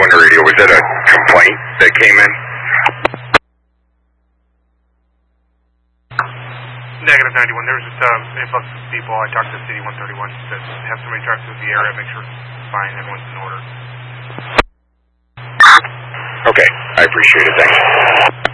the radio. Was that a complaint that came in? Negative 91. There was just an influx of people. I talked to City 131 to have somebody drive through the area, make sure it's fine, everyone's in order. Okay, I appreciate it. Thanks.